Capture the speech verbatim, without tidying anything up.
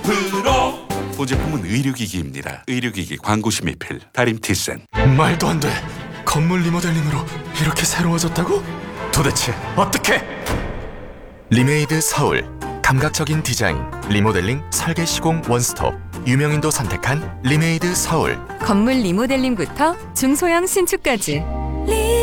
프로 본 제품은 의료기기입니다. 의료기기 광고 심의필 다림 티센. 말도 안 돼. 건물 리모델링으로 이렇게 새로워졌다고? 도대체 어떻게? 리메이드 서울. 감각적인 디자인, 리모델링, 설계 시공 원스톱. 유명인도 선택한 리메이드 서울. 건물 리모델링부터 중소형 신축까지